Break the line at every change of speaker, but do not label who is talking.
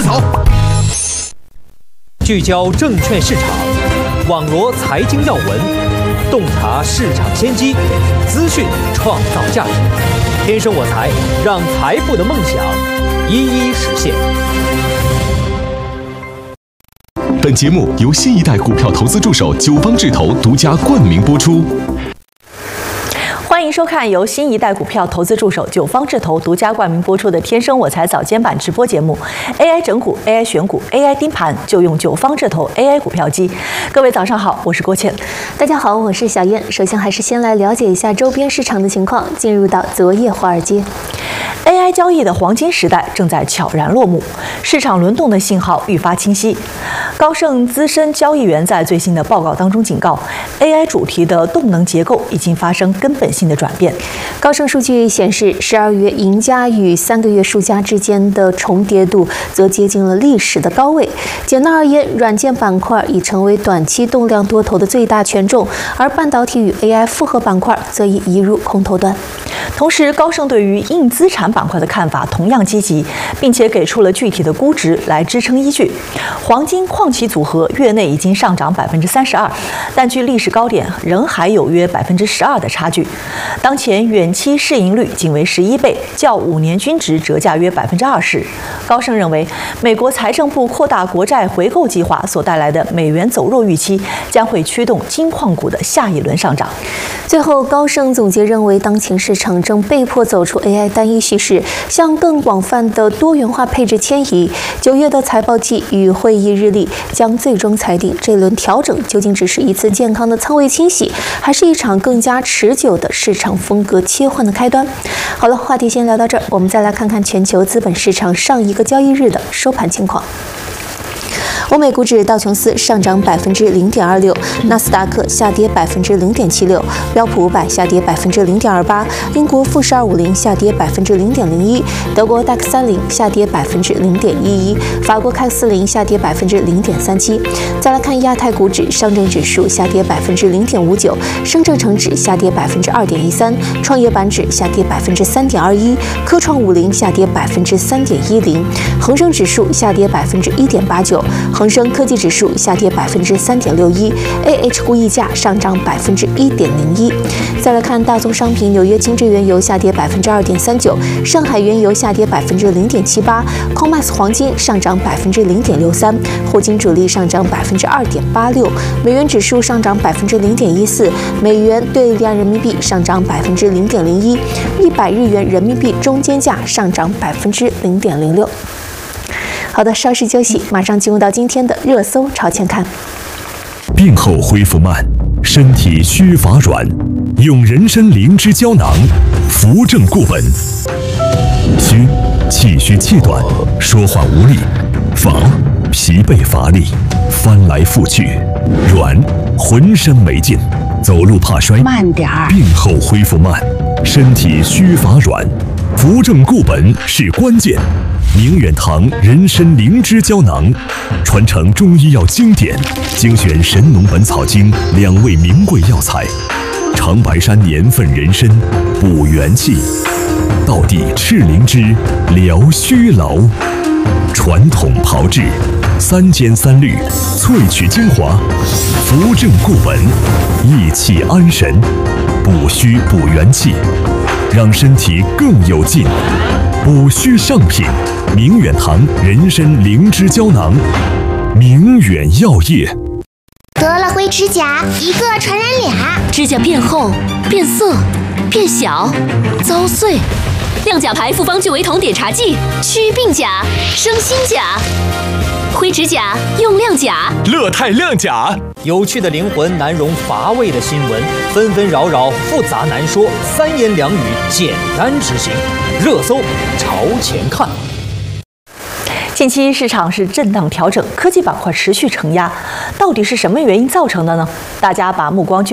走。
聚焦证券市场，网罗财经要闻，洞察市场先机，资讯创造价值。天生我材，让财富的梦想一一实现。
本节目由新一代股票投资助手九方智投独家冠名播出。
欢迎收看由新一代股票投资助手九方智投独家冠名播出的《天生我材早间版》直播节目。AI 整股、AI 选股、AI 盯盘，就用九方智投 AI 股票机。各位早上好，我是郭倩。
大家好，我是小燕。首先还是先来了解一下周边市场的情况。进入到昨夜华尔街。
AI 交易的黄金时代正在悄然落幕，市场轮动的信号愈发清晰。高盛资深交易员在最新的报告当中警告 ，AI 主题的动能结构已经发生根本性的转变。
高盛数据显示，12月赢家与3个月输家之间的重叠度则接近了历史的高位。简单而言，软件板块已成为短期动量多头的最大权重，而半导体与 AI 复合板块则已移入空头端。
同时，高盛对于硬资产板块的看法同样积极，并且给出了具体的估值来支撑依据。黄金矿企组合月内已经上涨32%，但距历史高点仍还有约12%的差距。当前远期市盈率仅为11倍，较5年均值折价约20%。高盛认为，美国财政部扩大国债回购计划所带来的美元走弱预期，将会驱动金矿股的下一轮上涨。
最后，高盛总结认为，当前市场正被迫走出 AI 单一叙事，向更广泛的多元化配置迁移。9月的财报季与会议日历将最终裁定这轮调整究竟只是一次健康的仓位清洗，还是一场更加持久的市场风格切换的开端。好了，话题先聊到这儿，我们再来看看全球资本市场上一个交易日的收盘情况。欧美股指道琼斯上涨0.26%，纳斯达克下跌0.76%，标普500下跌0.28%，英国富时250下跌0.01%，德国DAX 30下跌0.11%，法国CAC 40下跌0.37%。再来看亚太股指，上证指数下跌0.59%，深圳成指下跌2.13%，创业板指下跌3.21%，科创50下跌3.10%，恒生指数下跌1.89%。恒生科技指数下跌3.61%，AH 股溢价上涨1.01%。再来看大宗商品，纽约精制原油下跌2.39%，上海原油下跌0.78%，COMEX 黄金上涨0.63%，货金主力上涨2.86%，美元指数上涨0.14%，美元对离岸人民币上涨0.01%，100日元人民币中间价上涨0.06%。好的，稍事休息，马上进入到今天的热搜朝前看。
病后恢复慢，身体虚乏软，用人参灵芝胶囊扶正固本。虚，气虚气短，说话无力；乏，疲惫乏力，翻来覆去；软，浑身没劲，走路怕摔。
慢点儿。
病后恢复慢，身体虚乏软，扶正固本是关键。明远堂人参灵芝胶囊，传承中医药经典，精选《神农本草经》2味名贵药材，长白山年份人参补元气，道地赤灵芝疗虚劳，传统炮制3煎3滤，萃取精华，扶正固本，益气安神，补虚补元气，让身体更有劲。补虚上品，明远堂人参灵芝胶囊，明远药业。
得了灰指甲，一个传染俩，
指甲变厚、变色、变小、遭碎。亮甲牌复方聚维酮碘茶剂，祛病甲，生新甲。灰指甲用亮甲，
乐泰亮甲。
有趣的灵魂难容乏味的新闻，纷纷扰扰复杂难说，3言2语简单执行。热搜朝前看。
近期市场是震荡调整，科技板块持续承压，到底是什么原因造成的呢？大家把目光聚